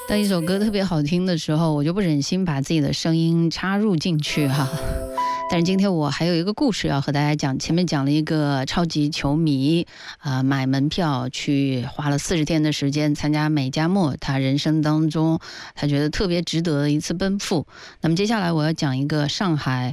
当一首歌特别好听的时候，我就不忍心把自己的声音插入进去哈。但是今天我还有一个故事要和大家讲。前面讲了一个超级球迷买门票去花了40天的时间参加美加墨，他人生当中他觉得特别值得的一次奔赴。那么接下来我要讲一个上海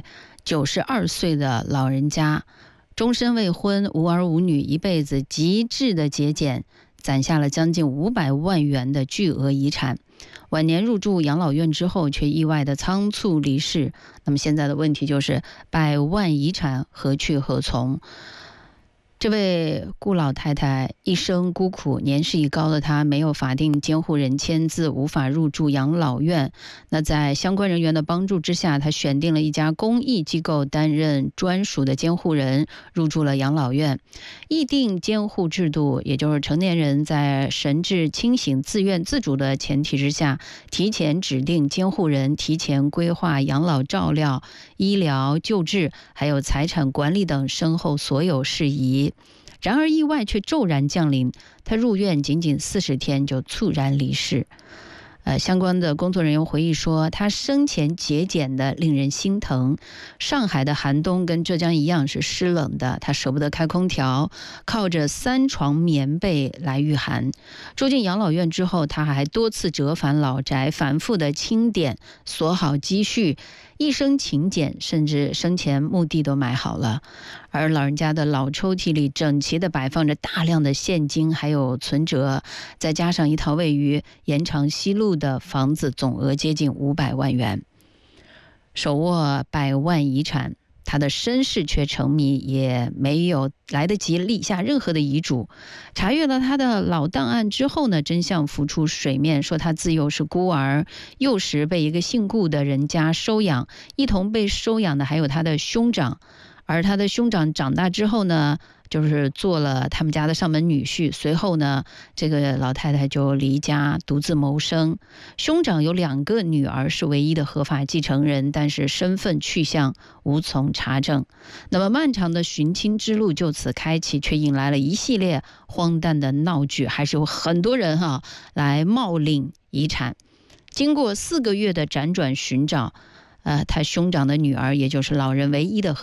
92岁的老人家，终身未婚，无儿无女，一辈子极致的节俭，攒下了将近500万元的巨额遗产。晚年入住养老院之后，却意外的仓促离世。那么现在的问题就是，100万遗产何去何从？这位顾老太太一生孤苦，年事已高的她没有法定监护人签字，无法入住养老院。那在相关人员的帮助之下，她选定了一家公益机构担任专属的监护人，入住了养老院。议定监护制度，也就是成年人在神志清醒、自愿自主的前提之下，提前指定监护人，提前规划养老照料、医疗救治，还有财产管理等身后所有事宜。然而意外却骤然降临，他入院仅仅40天就猝然离世。相关的工作人员回忆说，他生前节俭的令人心疼。上海的寒冬跟浙江一样是湿冷的，他舍不得开空调，靠着3床棉被来御寒。住进养老院之后，他还多次折返老宅，反复的清点，锁好积蓄，一生勤俭，甚至生前墓地都买好了。而老人家的老抽屉里整齐地摆放着大量的现金还有存折，再加上一套位于延长西路的房子，总额接近500万元。手握100万遗产，他的身世却成谜，也没有来得及立下任何的遗嘱。查阅了他的老档案之后呢，真相浮出水面，说他自幼是孤儿，幼时被一个姓顾的人家收养，一同被收养的还有他的兄长。而他的兄长长大之后呢，就是做了他们家的上门女婿。随后呢，这个老太太就离家独自谋生。兄长有2个女儿，是唯一的合法继承人，但是身份去向无从查证。那么漫长的寻亲之路就此开启，却引来了一系列荒诞的闹剧，还是有很多人来冒领遗产。经过4个月的辗转寻找，他兄长的女儿，也就是老人唯一的